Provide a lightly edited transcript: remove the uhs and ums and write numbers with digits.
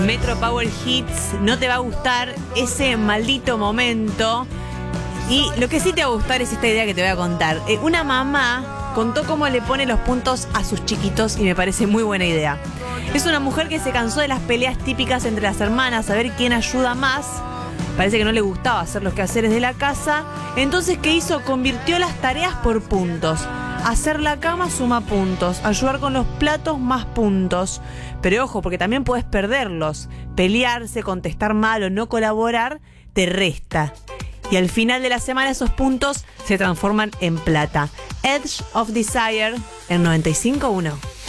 Metro Power Hits, no te va a gustar ese maldito momento. Y lo que sí te va a gustar es esta idea que te voy a contar. Una mamá contó cómo le pone los puntos a sus chiquitos y me parece muy buena idea. Es una mujer que se cansó de las peleas típicas entre las hermanas, a ver quién ayuda más. Parece que no le gustaba hacer los quehaceres de la casa. Entonces, ¿qué hizo? Convirtió las tareas por puntos. Hacer la cama suma puntos, ayudar con los platos más puntos. Pero ojo, porque también puedes perderlos. Pelearse, contestar mal o no colaborar te resta. Y al final de la semana esos puntos se transforman en plata. Edge of Desire en 95.1.